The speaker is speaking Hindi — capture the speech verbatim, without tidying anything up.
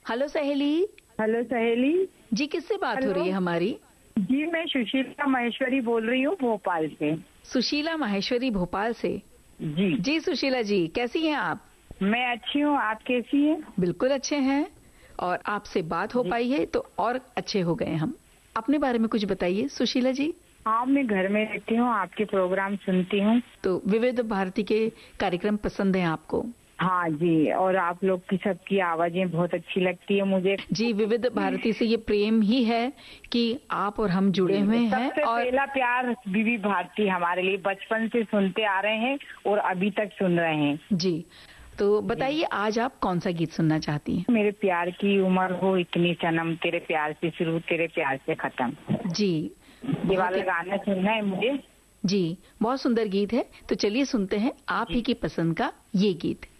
हेलो सहेली। हेलो सहेली जी, किससे बात हो रही है हमारी? जी, मैं सुशीला माहेश्वरी बोल रही हूँ भोपाल से। सुशीला माहेश्वरी भोपाल से। जी जी सुशीला जी, कैसी हैं आप? मैं अच्छी हूँ, आप कैसी हैं? बिल्कुल अच्छे हैं, और आपसे बात हो पाई है तो और अच्छे हो गए हम। अपने बारे में कुछ बताइए सुशीला जी। हाँ, मैं घर में रहती हूँ, आपके प्रोग्राम सुनती हूँ। तो विविध भारती के कार्यक्रम पसंद हैं आपको? हाँ जी, और आप लोग की सबकी आवाजें बहुत अच्छी लगती है मुझे। जी, विविध भारती से ये प्रेम ही है कि आप और हम जुड़े हुए हैं। सबसे और पहला प्यार विविध भारती हमारे लिए, बचपन से सुनते आ रहे हैं और अभी तक सुन रहे हैं। जी, तो बताइए आज आप कौन सा गीत सुनना चाहती हैं? मेरे प्यार की उम्र हो इतनी सनम, तेरे प्यार से शुरू तेरे प्यार से खत्म। जी, ये वाला गाना सुनना है मुझे। जी, बहुत सुंदर गीत है। तो चलिए सुनते हैं आप ही की पसंद का ये गीत।